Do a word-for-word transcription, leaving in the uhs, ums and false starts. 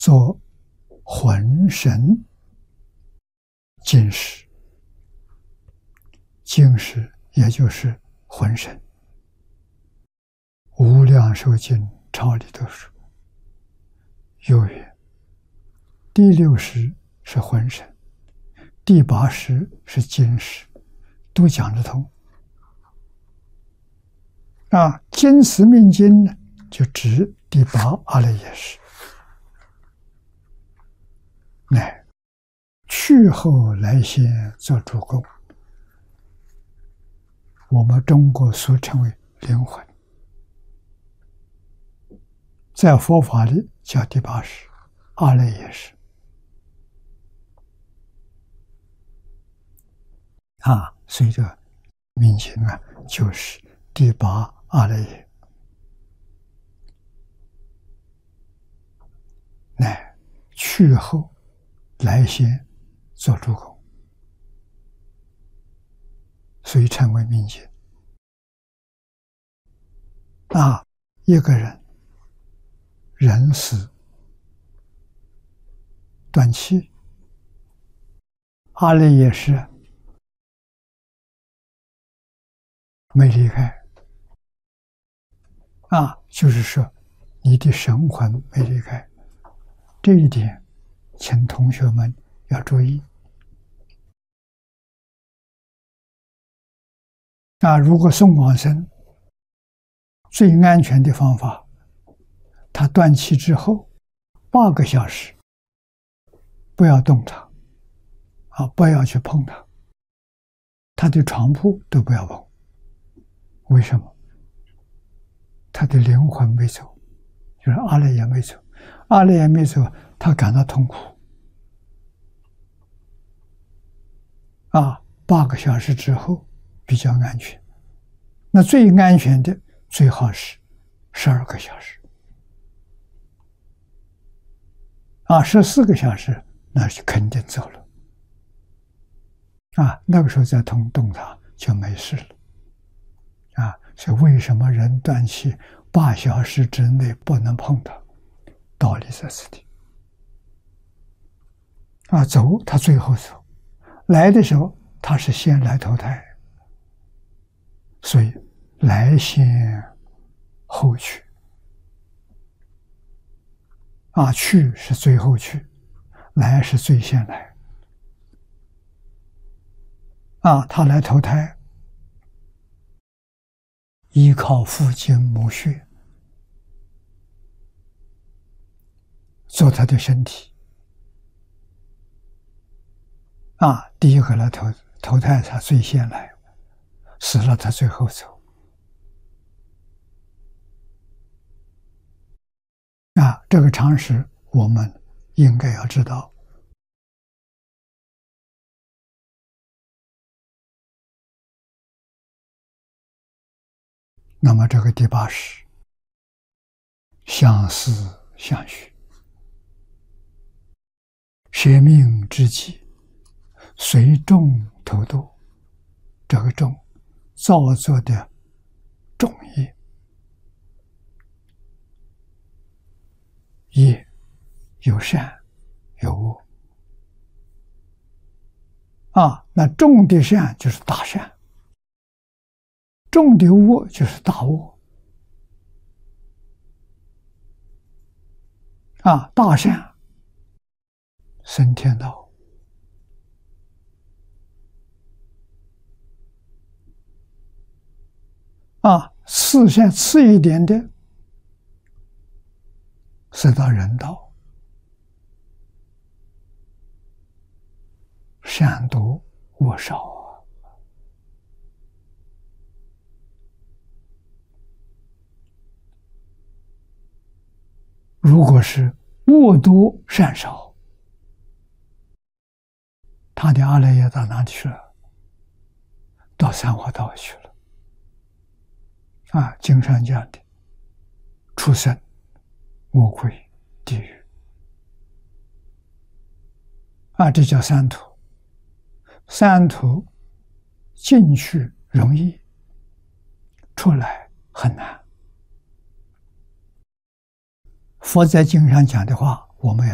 做浑神金石，金石也就是浑神。无量寿经抄里头说，有曰：第六识是浑神，第八识是金石，都讲得通。啊，金石命经呢，就指第八阿赖耶识。乃去后来先做主公，我们中国所称为灵魂，在佛法里叫第八识阿赖耶识。啊，所以这命经啊，就是第八阿赖耶，乃去后来先做主公，所以称为命经。啊，一个人人死断气，阿赖耶识没离开。啊，就是说你的神魂没离开，这一点请同学们要注意。啊，如果送往生，最安全的方法，他断气之后八个小时不要动他，啊，不要去碰他，他的床铺都不要碰。为什么？他的灵魂没走，就是阿赖耶没走，阿赖耶没走，他感到痛苦。啊，八个小时之后比较安全。那最安全的最好是十二个小时。啊，十四个小时那就肯定走了。啊，那个时候再动动它就没事了。啊，所以为什么人断气八小时之内不能碰它？道理在此地。啊，走他最后走，来的时候他是先来投胎，所以来先后去。啊，去是最后去，来是最先来。啊，他来投胎，依靠父精母血做他的身体。啊，第一个来投投胎，他最先来，死了他最后走。啊，这个常识我们应该要知道。那么这个第八识，相思相许，舍命之际，随众投度。这个众，造作的众业，业有善有恶。啊，那众的善就是大善，众的恶就是大恶。啊，大善升天道，啊，次善次一点的升到人道，善多恶少啊。如果是恶多善少，他的阿赖耶到哪里去了？到三恶道去了。啊，经上讲的畜生、魔鬼、地狱。啊，这叫三途。三途进去容易，出来很难。佛在经上讲的话，我们要